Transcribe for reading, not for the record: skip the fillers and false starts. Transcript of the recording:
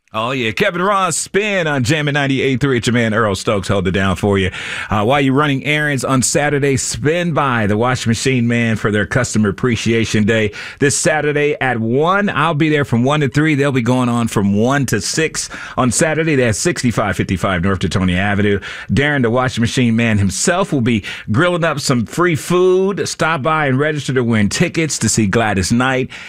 Oh, yeah. Kevin Ross, spin on Jammin' 98.3. It's your man Earl Stokes. Hold it down for you. While you're running errands on Saturday, spin by the Washing Machine Man for their Customer Appreciation Day. This Saturday at 1. I'll be there from 1 to 3. They'll be going on from 1 to 6. On Saturday, that's 6555 North Teutonia Avenue. Darren, the Washing Machine Man himself, will be grilling up some free food. Stop by and register to win tickets to see Gladys Knight